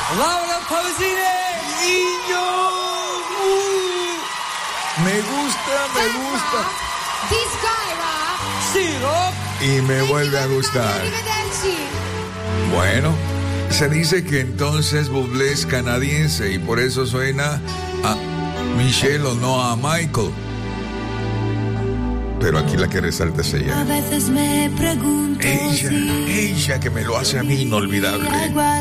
Laura Pausini. Y yo. Me gusta. This guy, va. Sì, Rob. Y me vuelve a gustar. Arrivederci. Bueno, se dice que entonces Bublé es canadiense y por eso suena a Michelle o no a Michael. Pero aquí la que resalta es ella. A veces me pregunto Ella que me lo hace a mí inolvidable.